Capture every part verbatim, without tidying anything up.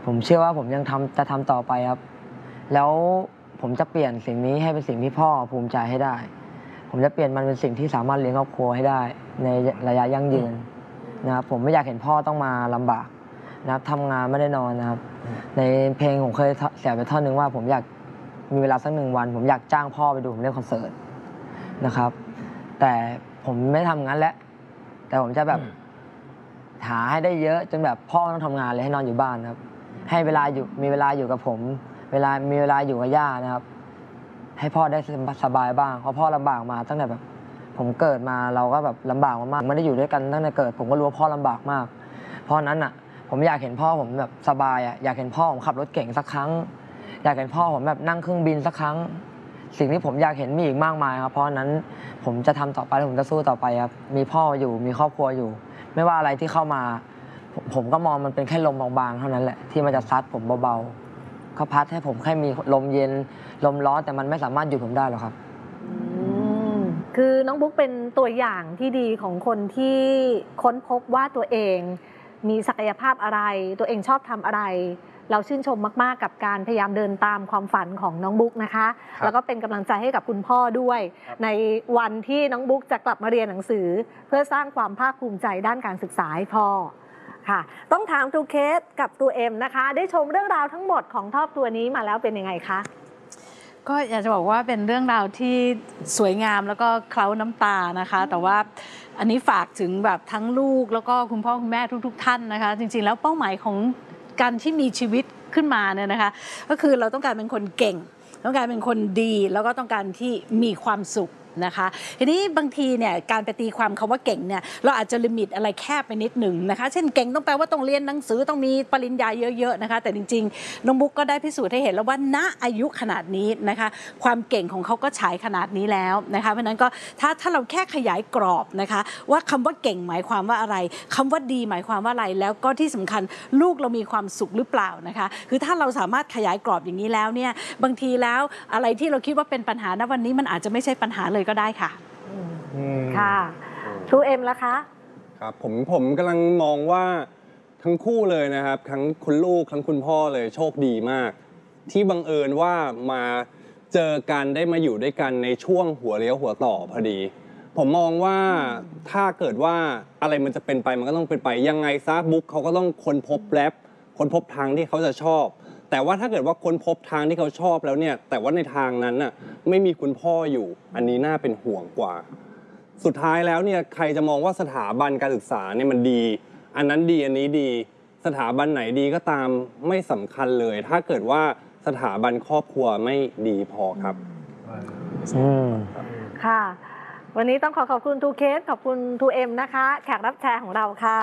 ผมเชื่อว่าผมยังทำจะทำต่อไปครับแล้วผมจะเปลี่ยนสิ่งนี้ให้เป็นสิ่งที่พ่อภูมิใจให้ได้ผมจะเปลี่ยนมันเป็นสิ่งที่สามารถเลี้ยงครอบครัวให้ได้ในระยะยั่งยืนนะครับผมไม่อยากเห็นพ่อต้องมาลำบากนะครับทำงานไม่ได้นอนนะครับในเพลงผมเคยเสียไปท่อนหนึ่งว่าผมอยากมีเวลาสักหนึ่งวันผมอยากจ้างพ่อไปดูผมเล่นคอนเสิร์ตนะครับแต่ผมไม่ทำงั้นแล้วแต่ผมจะแบบหาให้ได้เยอะจนแบบพ่อต้องทำงานเลยให้นอนอยู่บ้านครับให้เวลาอยู่มีเวลาอยู่กับผมเวลามีเวลาอยู่กับย่านะครับให้พ่อได้สบายบ้างเพราะพ่อลำบากมาตั้งแต่แบบผมเกิดมาเราก็แบบลำบากมากไม่ได้อยู่ด้วยกันตั้งแต่เกิดผมก็รู้ว่าพ่อลำบากมากเพราะนั้นอ่ะผมอยากเห็นพ่อผมแบบสบายอ่ะอยากเห็นพ่อผมขับรถเก่งสักครั้งอยากเห็นพ่อผมแบบนั่งเครื่องบินสักครั้งสิ่งที่ผมอยากเห็นมีอีกมากมายครับเพราะนั้นผมจะทำต่อไปผมจะสู้ต่อไปครับมีพ่ออยู่มีครอบครัวอยู่ไม่ว่าอะไรที่เข้ามาผมก็มองมันเป็นแค่ลมบางๆเท่านั้นแหละที่มันจะซัดผมเบาๆเขาพัดให้ผมแค่มีลมเย็นลมร้อนแต่มันไม่สามารถหยุดผมได้หรอกครับคือน้องบุ๊กเป็นตัวอย่างที่ดีของคนที่ค้นพบว่าตัวเองมีศักยภาพอะไรตัวเองชอบทำอะไรเราชื่นชมมากๆกับการพยายามเดินตามความฝันของน้องบุ๊กนะคะแล้วก็เป็นกำลังใจให้กับคุณพ่อด้วยในวันที่น้องบุ๊กจะกลับมาเรียนหนังสือเพื่อสร้างความภาคภูมิใจด้านการศึกษาให้พ่อค่ะต้องถามทูเคสกับตัวเอ็มนะคะได้ชมเรื่องราวทั้งหมดของครอบครัวนี้มาแล้วเป็นยังไงคะก็อยากจะบอกว่าเป็นเรื่องราวที่สวยงามแล้วก็เคล้าน้ำตานะคะแต่ว่าอันนี้ฝากถึงแบบทั้งลูกแล้วก็คุณพ่อคุณแม่ทุกๆท่านนะคะจริงๆแล้วเป้าหมายของการที่มีชีวิตขึ้นมาเนี่ยนะคะก็คือเราต้องการเป็นคนเก่งต้องการเป็นคนดีแล้วก็ต้องการที่มีความสุขนะคะทีนี้บางทีเนี่ยการไปตีความคำว่าเก่งเนี่ยเราอาจจะลิมิตอะไรแคบไปนิดหนึ่งนะคะเช่นเก่งต้องแปลว่าต้องเรียนหนังสือต้องมีปริญญาเยอะๆนะคะแต่จริงๆน้องบุ๊กก็ได้พิสูจน์ให้เห็นแล้วว่าณอายุขนาดนี้นะคะความเก่งของเขาก็ฉายขนาดนี้แล้วนะคะเพราะนั้นก็ถ้าถ้าเราแค่ขยายกรอบนะคะว่าคำว่าเก่งหมายความว่าอะไรคำว่าดีหมายความว่าอะไรแล้วก็ที่สำคัญลูกเรามีความสุขหรือเปล่านะคะคือถ้าเราสามารถขยายกรอบอย่างนี้แล้วเนี่ยบางทีแล้วอะไรที่เราคิดว่าเป็นปัญหาณวันนี้มันอาจจะไม่ใช่ปัญหาเลยก็ได้ค่ะค่ะครูเอ็มล่ะคะครับผมผมกำลังมองว่าทั้งคู่เลยนะครับทั้งคุณลูกทั้งคุณพ่อเลยโชคดีมากที่บังเอิญว่ามาเจอกันได้มาอยู่ด้วยกันในช่วงหัวเลี้ยวหัวต่อพอดีผมมองว่าถ้าเกิดว่าอะไรมันจะเป็นไปมันก็ต้องเป็นไปยังไงซะบุ๊กเขาก็ต้องค้นพบแรปค้นพบทางที่เขาจะชอบแต่ว่าถ้าเกิดว่าค้นพบทางที่เขาชอบแล้วเนี่ยแต่ว่าในทางนั้นน่ะไม่มีคุณพ่ออยู่อันนี้น่าเป็นห่วงกว่าสุดท้ายแล้วเนี่ยใครจะมองว่าสถาบันการศึกษาเนี่ยมันดีอันนั้นดีอันนี้ดีสถาบันไหนดีก็ตามไม่สำคัญเลยถ้าเกิดว่าสถาบันครอบครัวไม่ดีพอครับอืมค่ะวันนี้ต้องขอขอบคุณทูเคสขอบคุณทูเอ็มนะคะแขกรับแชร์ของเราค่ะ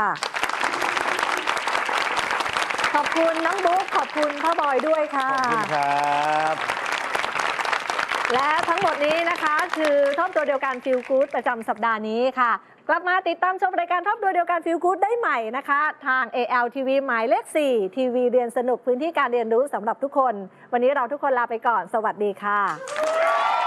ขอบคุณน้องบุ๊กขอบคุณพ่อบอยด้วยค่ะขอบคุณครับและทั้งหมดนี้นะคะคือท็อปตัวเดียวกันฟีลกู๊ดประจำสัปดาห์นี้ค่ะกลับมาติดตามชมรายการท็อปตัวเดียวกันฟีลกู๊ดได้ใหม่นะคะทาง เอ แอล ที วี หมายเลขสี่ทีวีเรียนสนุกพื้นที่การเรียนรู้สำหรับทุกคนวันนี้เราทุกคนลาไปก่อนสวัสดีค่ะ